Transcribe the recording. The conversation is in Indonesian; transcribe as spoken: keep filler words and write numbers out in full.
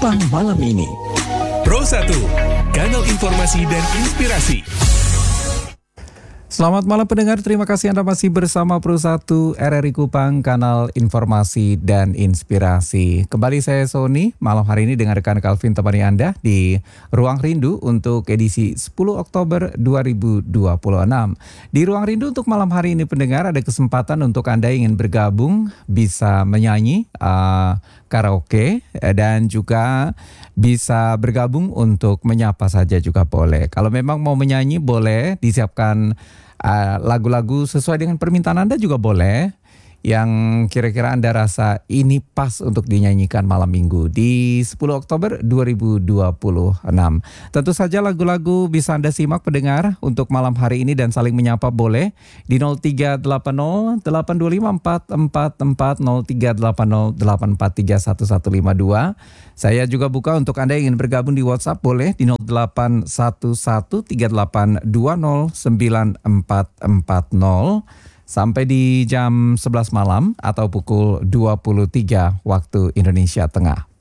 Kupang malam ini. Pro satu, kanal informasi dan inspirasi. Selamat malam pendengar, terima kasih Anda masih bersama Pro satu R R I Kupang, kanal informasi dan inspirasi. Kembali saya Sony, malam hari ini dengan rekan Calvin temani Anda di Ruang Rindu untuk edisi sepuluh Oktober dua ribu dua puluh enam. Di Ruang Rindu untuk malam hari ini pendengar ada kesempatan untuk Anda yang ingin bergabung, bisa menyanyi, uh, karaoke, dan juga bisa bergabung untuk menyapa saja juga boleh. Kalau memang mau menyanyi boleh disiapkan uh, lagu-lagu sesuai dengan permintaan Anda juga boleh. Yang kira-kira Anda rasa ini pas untuk dinyanyikan malam minggu di sepuluh Oktober dua ribu dua puluh enam. Tentu saja lagu-lagu bisa Anda simak pendengar untuk malam hari ini dan saling menyapa boleh di nol tiga delapan nol delapan dua lima empat empat empat nol tiga delapan nol delapan empat tiga satu satu lima dua. Saya juga buka untuk Anda yang ingin bergabung di WhatsApp boleh di nol delapan satu satu tiga delapan dua nol sembilan empat empat nol. Sampai di jam sebelas malam atau pukul dua puluh tiga waktu Indonesia Tengah.